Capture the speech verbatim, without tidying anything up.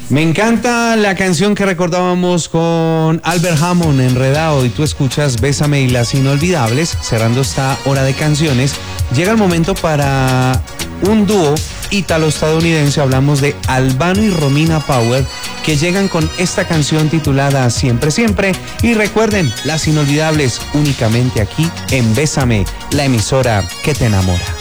Me encanta la canción que recordábamos con Albert Hammond, Enredado, y tú escuchas Bésame y las Inolvidables. Cerrando esta hora de canciones, llega el momento para un dúo ítalo-estadounidense. Hablamos de Albano y Romina Power, que llegan con esta canción titulada Siempre Siempre. Y recuerden, Las Inolvidables únicamente aquí en Bésame, la emisora que te enamora.